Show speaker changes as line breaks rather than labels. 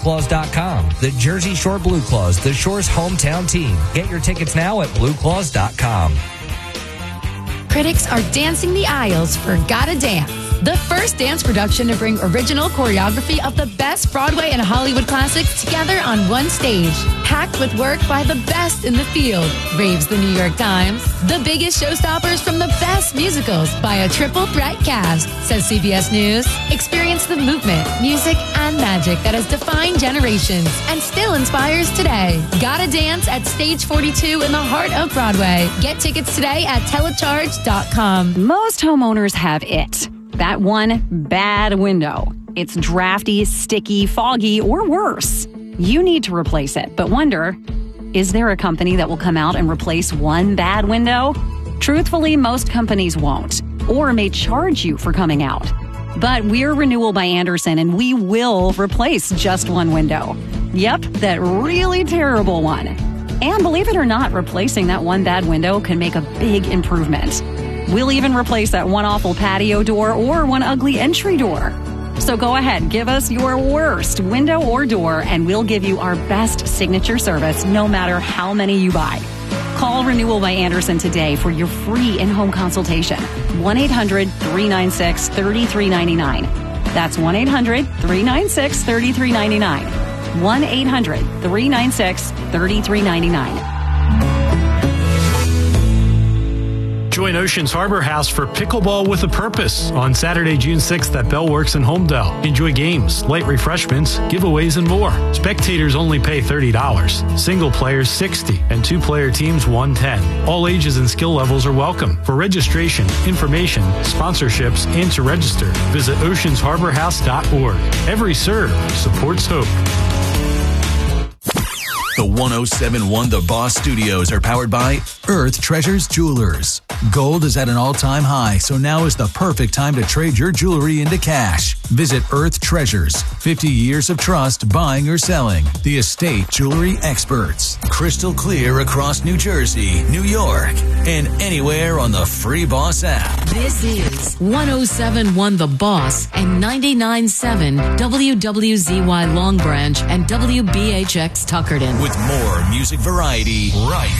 BlueClaws.com. The Jersey Shore Blue Claws, the Shore's hometown team. Get your tickets now at BlueClaws.com.
Critics are dancing the aisles for Gotta Dance, the first dance production to bring original choreography of the best Broadway and Hollywood classics together on one stage. Packed with work by the best in the field, raves the New York Times. The biggest showstoppers from the best musicals by a triple threat cast, says CBS News. Experience the movement, music, and magic that has defined generations and still inspires today. Gotta Dance at Stage 42 in the heart of Broadway. Get tickets today at telecharge.com.
Most homeowners have it. That one bad window. It's drafty, sticky, foggy, or worse. You need to replace it, but wonder, is there a company that will come out and replace one bad window? Truthfully, most companies won't, or may charge you for coming out. But we're Renewal by Andersen, and we will replace just one window. Yep, that really terrible one. And believe it or not, replacing that one bad window can make a big improvement. We'll even replace that one awful patio door or one ugly entry door. So go ahead, give us your worst window or door, and we'll give you our best signature service no matter how many you buy. Call Renewal by Andersen today for your free in-home consultation. 1-800-396-3399. That's 1-800-396-3399. 1-800-396-3399.
Join Oceans Harbor House for Pickleball with a Purpose on Saturday, June 6th at Bellworks in Homedale. Enjoy games, light refreshments, giveaways, and more. Spectators only pay $30. Single players $60 and two-player teams $110. All ages and skill levels are welcome. For registration, information, sponsorships, and to register, visit oceansharborhouse.org. Every serve supports hope.
The 107.1 The Boss Studios are powered by Earth Treasures Jewelers. Gold is at an all-time high, so now is the perfect time to trade your jewelry into cash. Visit Earth Treasures. 50 years of trust buying or selling. The estate jewelry experts. Crystal clear across New Jersey, New York, and anywhere on the Free Boss app.
This is 107.1 The Boss and 99.7 WWZY Long Branch and WBHX Tuckerton.
With more music variety right